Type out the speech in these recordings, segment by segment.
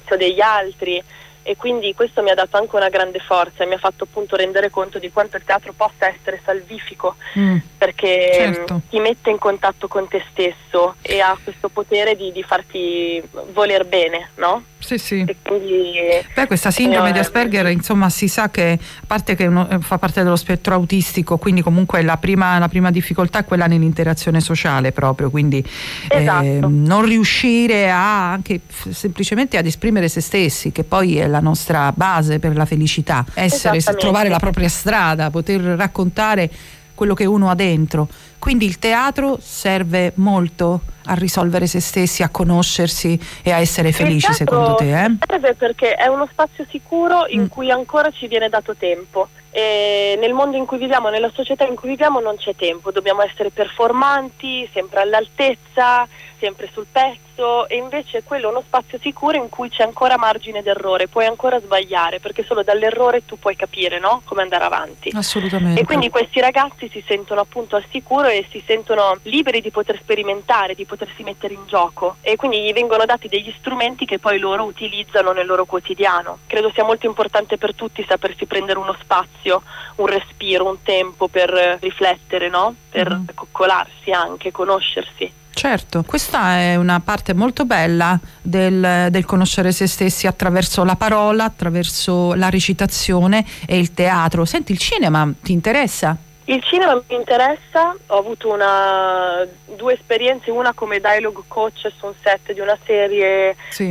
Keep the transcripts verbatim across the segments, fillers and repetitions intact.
servizio degli altri, e quindi questo mi ha dato anche una grande forza e mi ha fatto appunto rendere conto di quanto il teatro possa essere salvifico, mm, perché certo. ti mette in contatto con te stesso e ha questo potere di, di farti voler bene, no? Sì, sì. E quindi, Beh, questa sindrome eh, di Asperger, insomma, si sa che, a parte che uno, fa parte dello spettro autistico, quindi comunque la prima, la prima difficoltà è quella nell'interazione sociale proprio, quindi esatto. eh, non riuscire a anche semplicemente ad esprimere se stessi, che poi è la nostra base per la felicità, essere, trovare la propria strada, poter raccontare quello che uno ha dentro. Quindi il teatro serve molto a risolvere se stessi, a conoscersi e a essere felici, secondo te? Eh? Serve perché è uno spazio sicuro in mm. cui ancora ci viene dato tempo. E nel mondo in cui viviamo, nella società in cui viviamo, non c'è tempo, dobbiamo essere performanti, sempre all'altezza, sempre sul pezzo, e invece quello è uno spazio sicuro in cui c'è ancora margine d'errore, puoi ancora sbagliare, perché solo dall'errore tu puoi capire, no? Come andare avanti. Assolutamente. E quindi questi ragazzi si sentono appunto al sicuro e si sentono liberi di poter sperimentare, di potersi mettere in gioco, e quindi gli vengono dati degli strumenti che poi loro utilizzano nel loro quotidiano. Credo sia molto importante per tutti sapersi prendere uno spazio, un respiro, un tempo per riflettere, no? Per mm. coccolarsi anche, conoscersi. Certo, questa è una parte molto bella del, del conoscere se stessi attraverso la parola, attraverso la recitazione e il teatro. Senti, il cinema ti interessa? Il cinema mi interessa, ho avuto una, due esperienze, una come dialogue coach su un set di una serie, sì.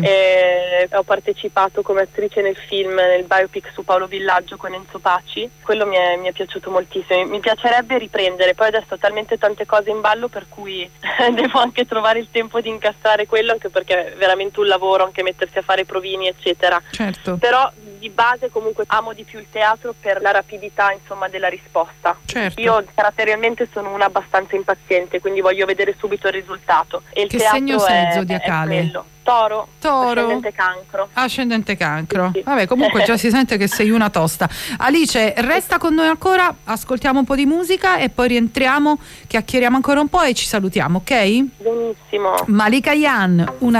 e ho partecipato come attrice nel film, nel biopic su Paolo Villaggio con Enzo Paci. Quello mi è, mi è piaciuto moltissimo, mi piacerebbe riprendere, poi adesso ho talmente tante cose in ballo per cui devo anche trovare il tempo di incastrare quello, anche perché è veramente un lavoro, anche mettersi a fare provini eccetera. Certo. Però di base comunque amo di più il teatro per la rapidità, insomma, della risposta. Certo. Io caratterialmente sono una abbastanza impaziente, quindi voglio vedere subito il risultato. E il che teatro segno sei zodiacale? Toro, Toro, ascendente cancro. Ascendente cancro. Sì, sì. Vabbè, comunque già si sente che sei una tosta. Alice, resta con noi ancora, ascoltiamo un po' di musica e poi rientriamo, chiacchieriamo ancora un po' e ci salutiamo, ok? Benissimo. Malika Yan, una